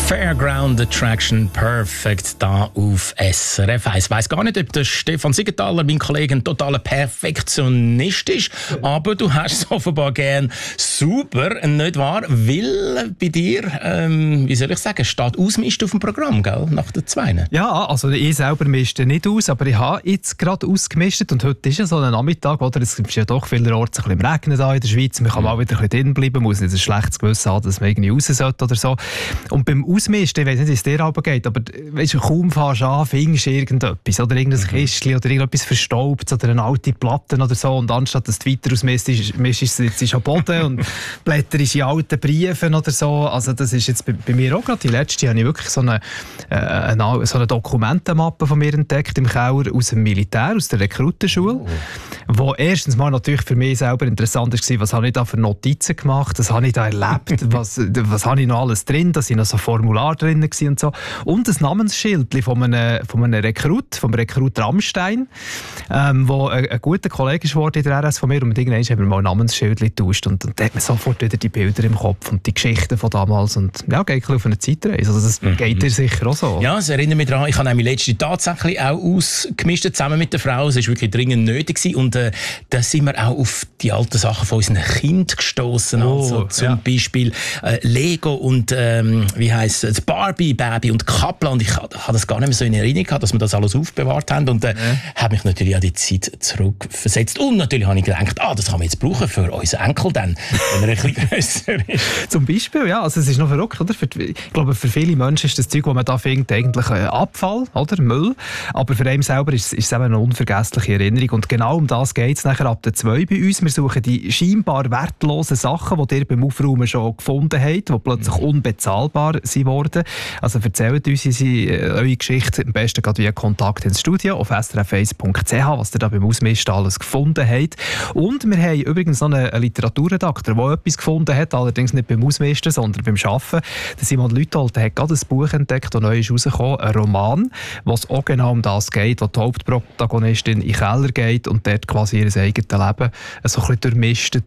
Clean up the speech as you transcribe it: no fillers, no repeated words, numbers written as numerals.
Fairground Attraction Perfect da auf SRF 1. Ich weiss gar nicht, ob der Stefan Siegenthaler, mein Kollege, ein totaler Perfektionist ist, aber du hast es offenbar gern super, nicht wahr? Weil bei dir, wie soll ich sagen, steht Ausmisten auf dem Programm, gell? Nach der 2. Ja, also ich selber mischte nicht aus, aber ich habe jetzt gerade ausgemistet und heute ist ja so ein Nachmittag, oder? Es ist ja doch vielerorts ein bisschen im Regnen da in der Schweiz, man kann mal wieder ein bisschen drin bleiben, muss nicht ein schlechtes Gewissen haben, dass man irgendwie raus sollte oder so. Und beim Ausmisten, ich weiss nicht, wie es dir aber geht, aber weißt du, kaum fährst du an, findest du irgendetwas, oder irgendein Kistchen oder irgendetwas Verstaubtes oder eine alte Platte oder so, und anstatt dass du weiter ausmistest, sitzt du am Boden und blätterst in alten Briefen oder so. Also das ist jetzt bei mir auch gerade die letzte, habe ich wirklich so eine Dokumentenmappe von mir entdeckt im Keller aus dem Militär, aus der Rekrutenschule, wo erstens mal natürlich für mich selber interessant war, was habe ich da für Notizen gemacht, was habe ich da erlebt, was habe ich noch alles drin, da sind noch so Formulare drin und so. Und ein Namensschild von einem Rekrut, vom Rekrut Rammstein, wo ein guter Kollege ist geworden in der RS von mir, und mit irgendwann haben wir mal ein Namensschild getauscht und da hat man sofort wieder die Bilder im Kopf und die Geschichten von damals, und ja, geht ein bisschen auf eine Zeitreise. Also das geht dir sicher auch so. Ja, es erinnert mich daran, ich habe nämlich letzte tatsächlich auch ausgemistet, zusammen mit der Frau. Es war wirklich dringend nötig gewesen. Und da sind wir auch auf die alten Sachen von unseren Kindern gestoßen. Also zum Beispiel Lego und wie heisst es, Barbie, Baby und Kapla. Und ich habe das gar nicht mehr so in Erinnerung gehabt, dass wir das alles aufbewahrt haben. Und habe mich natürlich an die Zeit zurückversetzt. Und natürlich habe ich gedacht, das kann man jetzt brauchen für unseren Enkel dann, wenn er ein bisschen grösser ist. Zum Beispiel, ja. Also es ist noch verrückt, oder? Ich glaube, für viele Menschen ist das Zeug, das man da findet, eigentlich Abfall, oder? Müll. Aber für einen selber ist es eben eine unvergessliche Erinnerung. Und genau um das geht es nachher ab der 2 bei uns. Wir suchen die scheinbar wertlosen Sachen, die ihr beim Aufräumen schon gefunden habt, die plötzlich unbezahlbar sind worden. Also erzählt uns eure Geschichte, am besten gerade via Kontakt ins Studio auf srf1.ch, was ihr da beim Ausmisten alles gefunden habt. Und wir haben übrigens noch einen Literaturredakteur, der etwas gefunden hat, allerdings nicht beim Ausmisten, sondern beim Arbeiten. Der Simon Lüthold hat gerade ein Buch entdeckt, das neu ist rausgekommen, ein Roman, wo es auch genau um das geht, wo die Hauptprotagonistin in den Keller geht und dort quasi ihr eigenes Leben so ein bisschen durchmistet